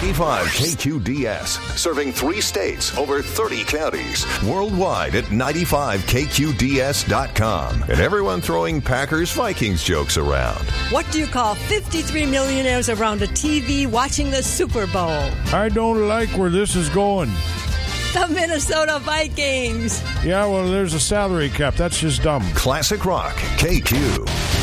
95 KQDS, serving 3 states, over 30 counties, worldwide at 95KQDS.com. And everyone throwing Packers-Vikings jokes around. What do you call 53 millionaires around a TV watching the Super Bowl? I don't like where this is going. The Minnesota Vikings. Yeah, well, there's a salary cap. That's just dumb. Classic Rock, KQ.